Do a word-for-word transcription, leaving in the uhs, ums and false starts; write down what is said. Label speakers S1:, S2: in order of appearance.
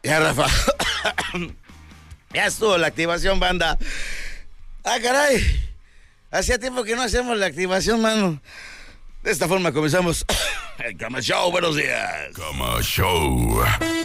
S1: Ya, Rafa. Ya estuvo la activación, banda. Ah, caray. Hacía tiempo que no hacemos la activación, mano. De esta forma comenzamos el Cama Show. Buenos días.
S2: Cama Show.